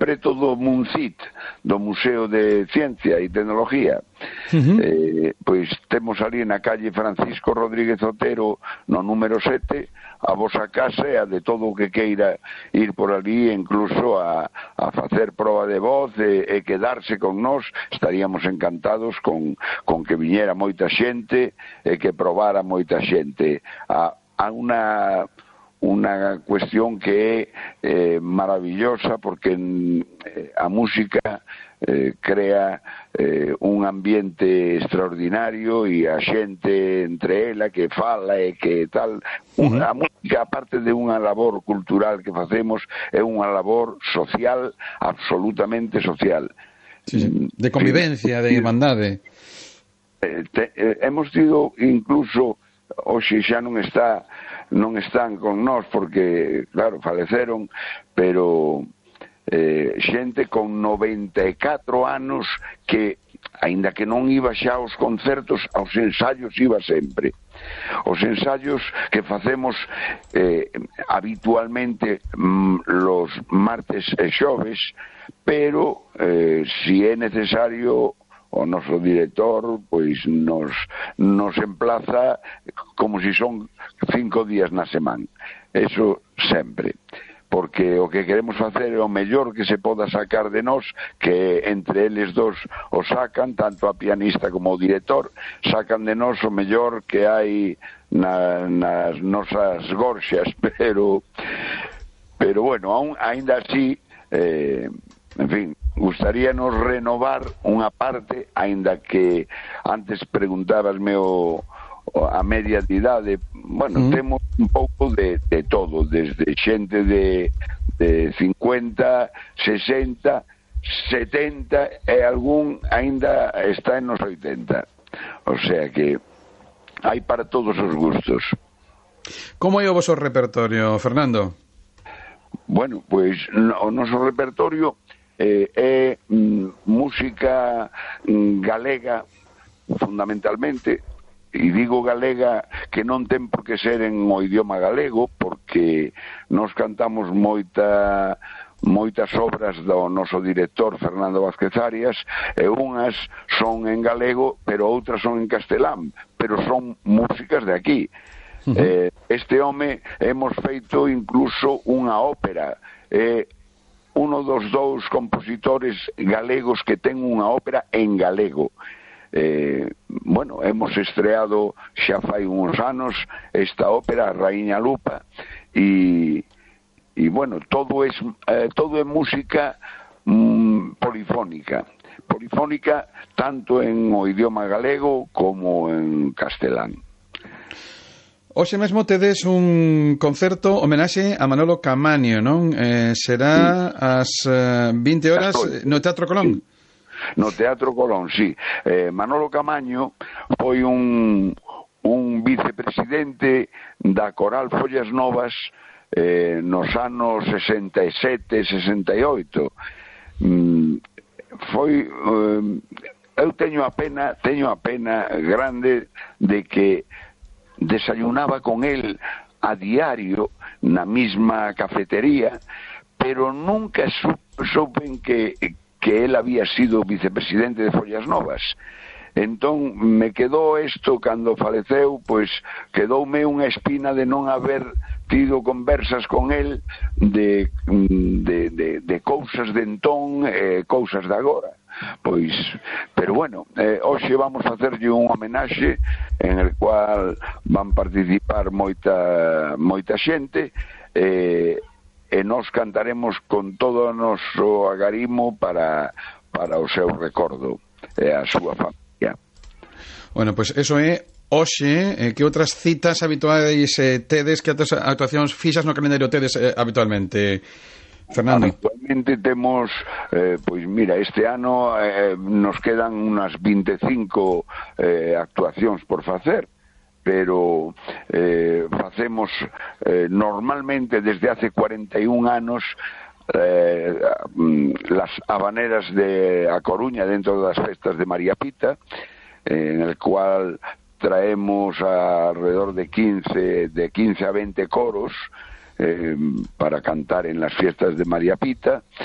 preto do MUNCIT, do Museo de Ciencia e Tecnología. Pois temos ali na calle Francisco Rodríguez Otero, no número 7, a vosa casa e a de todo o que queira ir por ali, incluso a facer proba de voz e quedarse con nós. Estaríamos encantados con que viñera moita xente e que probara moita xente. A unha cuestión que é maravillosa, porque a música crea un ambiente extraordinario e a xente entre ela que fala e que tal. A música, aparte de unha labor cultural que facemos, é unha labor social, absolutamente social. De convivencia, de irmandade. Hemos tido incluso, hoxe xa non están con nós porque, claro, faleceron, pero xente con 94 anos que, aínda que non iba xa aos concertos, aos ensaios iba sempre. Os ensaios que facemos habitualmente los martes e xoves, pero si é necesario, o noso director pois nos emplaza como si son 5 días na semana. Eso sempre, porque o que queremos facer é o mellor que se poda sacar de nós, que entre eles dos o sacan, tanto a pianista como o director, sacan de nós o mellor que hai nas nosas gorxas, pero bueno, aínda así, en fin, gustaríanos renovar unha parte, aínda que antes preguntabasme a media de idade. Bueno, temos un pouco de todo, desde xente de 50, 60, 70 e algún aínda está en os 80. O sea que hai para todos os gustos. Como é o vosso repertorio, Fernando? Bueno, pois o noso repertorio é música galega, fundamentalmente, e digo galega que non ten por que ser en o idioma galego, porque nos cantamos moitas obras do noso director Fernando Vázquez Arias, e unhas son en galego, pero outras son en castelán, pero son músicas de aquí. Este home hemos feito incluso unha ópera, uno dos dous compositores galegos que ten unha ópera en galego. Bueno, hemos estreado xa fai uns anos esta ópera, Raíña Lupa, e bueno, todo é música polifónica tanto en o idioma galego como en castelán. Hoxe mesmo tedes un concerto homenaxe a Manolo Caamaño, non? Será ás 20 horas no Teatro Colón. No Teatro Colón, sí. Manolo Caamaño foi un vicepresidente da Coral Follas Novas nos anos 67, 68. Foi... eu teño a pena grande de que desayunaba con él a diario na misma cafetería, pero nunca supen que él había sido vicepresidente de Follas Novas. Entón me quedou isto cando faleceu, pois quedoume unha espina de non haber tido conversas con él de cousas de entón, cousas de agora. Pois, pero bueno, hoxe vamos a hacerlle un homenaxe en el cual van participar moita xente, e nós cantaremos con todo o noso agarimo para o seu recordo e a súa familia. Bueno, pois eso é hoxe. Que outras citas habituais tedes, que outras actuacións fixas no calendario tedes habitualmente, Fernando? Actualmente temos, pois mira, este ano nos quedan unas 25 actuacións por facer, pero facemos normalmente desde hace 41 anos las habaneras de A Coruña dentro das festas de María Pita, en el cual traemos alrededor de 15 a 20 coros para cantar en las fiestas de María Pita.